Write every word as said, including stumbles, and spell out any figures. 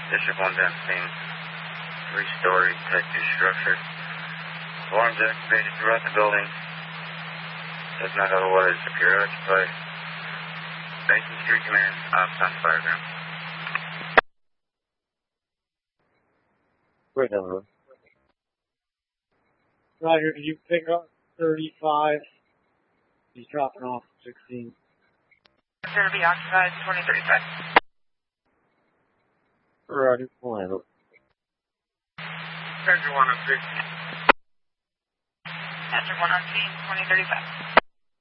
District one down scene. Three-story type two structure. Alarms activated throughout the building. Does not otherwise appear occupied. Basin Street Command, ops on fireground. Right down. Roger, did you pick up thirty-five? He's dropping off sixteen. It's going to be occupied twenty thirty-five. Roger, fine. Center one on sixteen. Center one on scene, twenty thirty-five.